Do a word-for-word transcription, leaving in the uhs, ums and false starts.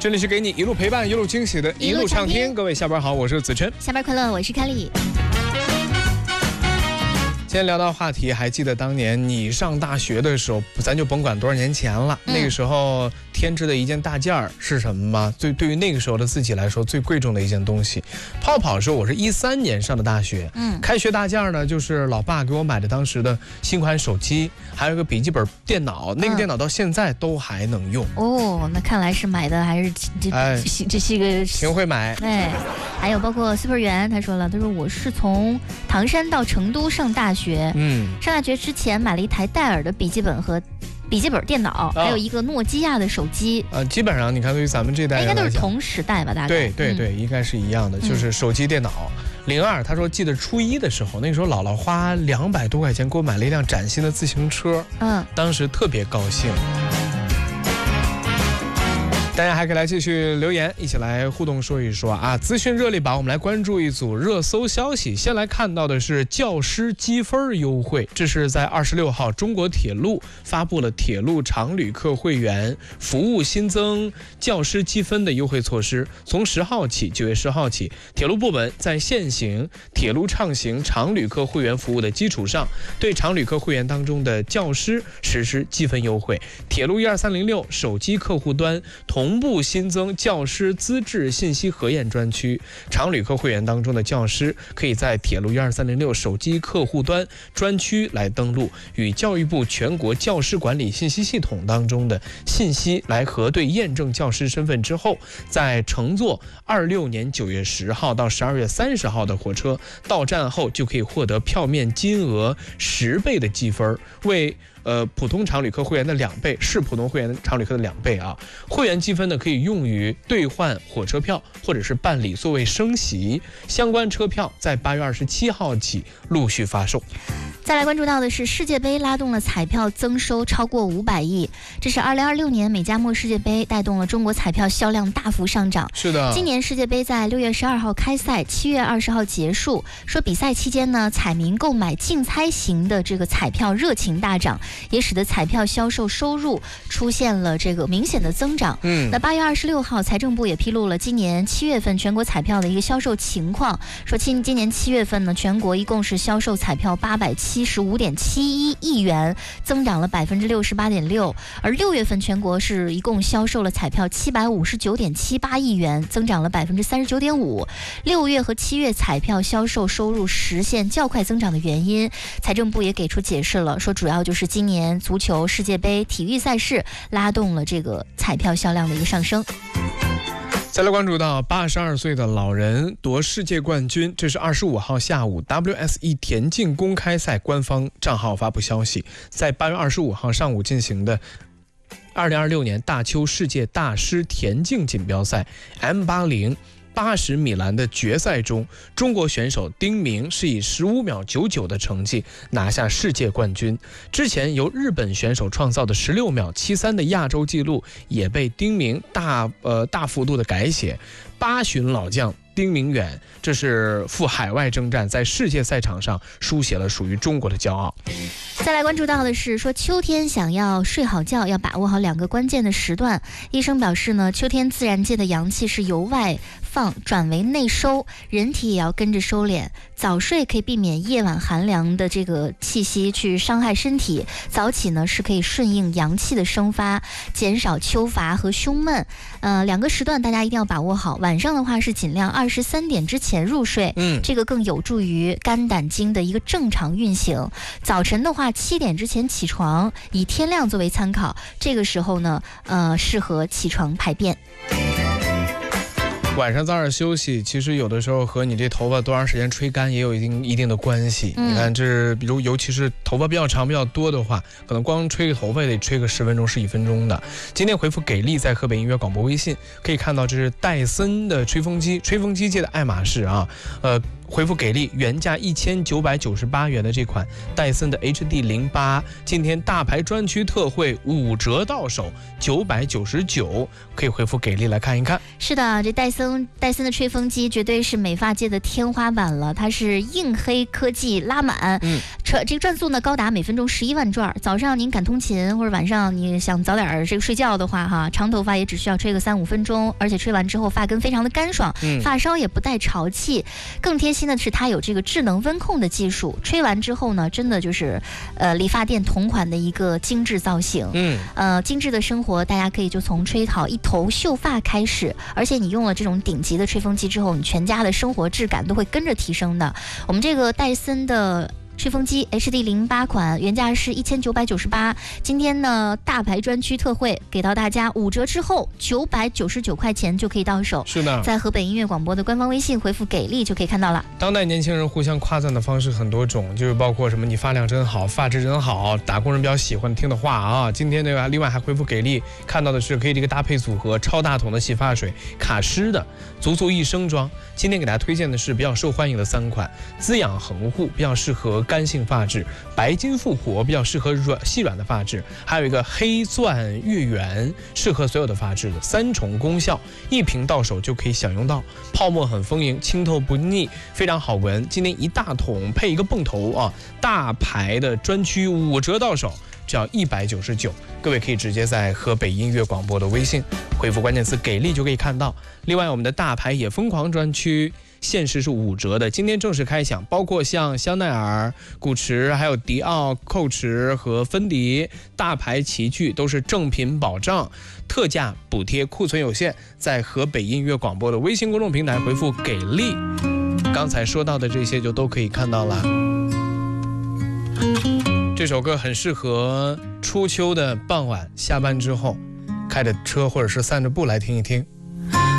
这里是给你一路陪伴一路惊喜的一路畅听，各位下班好，我是子琛。 下班快乐，我是凯丽。 今天聊到话题，还记得当年你上大学的时候，咱就甭管多少年前了，嗯、那个时候添置的一件大件儿是什么吗？对，对于那个时候的自己来说，最贵重的一件东西。泡泡说，我是一三年上的大学，嗯，开学大件呢，就是老爸给我买的当时的新款手机，还有一个笔记本电脑，那个电脑到现在都还能用。 嗯、哦，那看来是买的还是这、哎、这是一个挺会买。 哎，还有包括 super 圆，他说了，他说我是从唐山到成都上大学。嗯，上大学之前买了一台戴尔的笔记本和笔记本电脑，还有一个诺基亚的手机。 呃，基本上你看，对于咱们这代人应该都是同时代吧？大概对对对、嗯，应该是一样的，就是手机、电脑。零二他说，记得初一的时候，那个时候姥姥花两百多块钱给我买了一辆崭新的自行车，嗯，当时特别高兴。大家还可以来继续留言，一起来互动说一说啊！资讯热力榜，我们来关注一组热搜消息。先来看到的是教师积分优惠，这是在二十六号，中国铁路发布了铁路常旅客会员服务新增教师积分的优惠措施。从十号起，九月十号起，铁路部门在现行铁路畅行常旅客会员服务的基础上，对常旅客会员当中的教师实施积分优惠。铁路一二三零六手机客户端同同步新增教师资质信息核验专区，常旅客会员当中的教师可以在铁路一二三零六手机客户端专区来登录，与教育部全国教师管理信息系统当中的信息来核对验证教师身份之后，在乘坐二六年九月十号到十二月三十号的火车到站后，就可以获得票面金额十倍的积分，为呃，普通常旅客会员的两倍，是普通会员常旅客的两倍啊！会员积分呢，可以用于兑换火车票，或者是办理座位升席。相关车票在八月二十七号起陆续发售。 再来关注到的是世界杯拉动了彩票增收超过五百亿，这是二零二六年美加墨世界杯带动了中国彩票销量大幅上涨。 是的， 今年世界杯在六月十二号开赛，七月二十号结束。说比赛期间呢，彩民购买竞猜型的这个彩票热情大涨，也使得彩票销售收入出现了这个明显的增长。嗯，那八月二十六号，财政部也披露了今年七月份全国彩票的一个销售情况，说今今年七月份呢，全国一共是销售彩票八百七十五点七一亿元，增长了百分之六十八点六。而六月份全国是一共销售了彩票七百五十九点七八亿元，增长了百分之三十九点五。六月和七月彩票销售收入实现较快增长的原因，财政部也给出解释了，说主要就是今年足球世界杯体育赛事拉动了这个彩票销量的一个上升。 再来关注到八十二岁的老人夺世界冠军，这是二十五号下午 W S E 田径公开赛官方账号发布消息，在八月二十五号上午进行的二零二六年大邱世界大师田径锦标赛 M 八零八十米栏的决赛中，中国选手丁明是以十五秒九九的成绩拿下世界冠军。之前由日本选手创造的十六秒七三的亚洲纪录也被丁明大呃大幅度的改写。八旬老将丁明远，这是赴海外征战，在世界赛场上书写了属于中国的骄傲。 再来关注到的是说，秋天想要睡好觉，要把握好两个关键的时段。医生表示呢，秋天自然界的阳气是由外放转为内收，人体也要跟着收敛。早睡可以避免夜晚寒凉的这个气息去伤害身体，早起呢是可以顺应阳气的生发，减少秋乏和胸闷。呃，两个时段大家一定要把握好。晚上的话是尽量二十三点之前入睡，嗯，这个更有助于肝胆经的一个正常运行。早晨的话七点之前起床，以天亮作为参考，这个时候呢，呃，适合起床排便。 晚上早点休息，其实有的时候和你这头发多长时间吹干也有一定一定的关系。嗯、你看，这比如尤其是头发比较长、比较多的话，可能光吹个头发也得吹个十分钟、十几分钟的。今天回复给力在河北音乐广播微信，可以看到这是戴森的吹风机，吹风机界的爱马仕啊。呃， 回复给力，原价一千九百九十八元的这款戴森的 H D 零八，今天大牌专区特惠五折到手，九百九十九，可以回复给力来看一看。 是的，这戴森戴森的吹风机绝对是美发界的天花板了，它是硬黑科技拉满， 嗯， 这个转速呢高达每分钟十一万转，早上您赶通勤或者晚上你想早点这个睡觉的话哈，长头发也只需要吹个三五分钟，而且吹完之后发根非常的干爽， 嗯， 发梢也不带潮气，更贴心的是它有这个智能温控的技术，吹完之后呢，真的就是呃理发店同款的一个精致造型， 嗯， 呃精致的生活大家可以就从吹好一头秀发开始，而且你用了这种顶级的吹风机之后，你全家的生活质感都会跟着提升的。我们这个戴森的吹风机 H D 零八款原价是一千九百九十八，今天呢大牌专区特惠给到大家五折之后九百九十九块钱就可以到手。 是的， 在河北音乐广播的官方微信回复给力就可以看到了。 当代年轻人互相夸赞的方式很多种，就是包括什么你发量真好，发质真好，打工人比较喜欢听的话啊。今天这个另外还回复给力看到的是可以这个搭配组合超大桶的洗发水，卡诗的足足一升装。今天给大家推荐的是比较受欢迎的三款，滋养恒护比较适合干性发质，白金复活比较适合软细软的发质，还有一个黑钻月圆适合所有的发质的，三重功效，一瓶到手就可以享用到，泡沫很丰盈，清透不腻，非常好闻。今天一大桶配一个泵头啊，大牌的专区五折到手，只要一百九十九。各位可以直接在河北音乐广播的微信回复关键词给力就可以看到。另外我们的大牌也疯狂专区限时是五折的，今天正式开抢，包括像香奈儿、古驰、还有迪奥、蔻驰和芬迪大牌齐聚，都是正品保障，特价补贴，库存有限。在河北音乐广播的微信公众平台回复给力，刚才说到的这些就都可以看到了。这首歌很适合初秋的傍晚，下班之后开着车或者是散着步来听一听。